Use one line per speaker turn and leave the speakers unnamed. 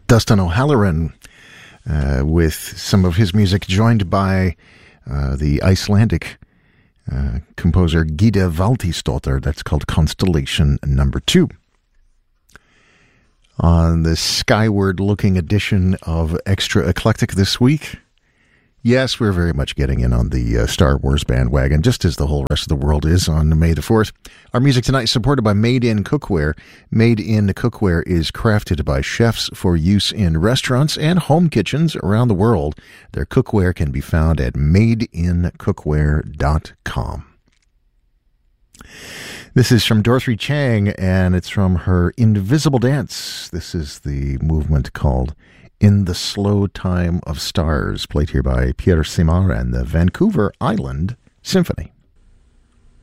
Dustin O'Halloran with some of his music, joined by the Icelandic composer Gita Valtýsdóttir. That's called Constellation Number 2. On the skyward-looking edition of Extra Eclectic this week, yes, we're very much getting in on the Star Wars bandwagon, just as the whole rest of the world is on May the 4th. Our music tonight is supported by Made in Cookware. Made in Cookware is crafted by chefs for use in restaurants and home kitchens around the world. Their cookware can be found at madeincookware.com. This is from Dorothy Chang, and it's from her Invisible Dance. This is the movement called In the Slow Time of Stars, played here by Pierre Simard and the Vancouver Island Symphony.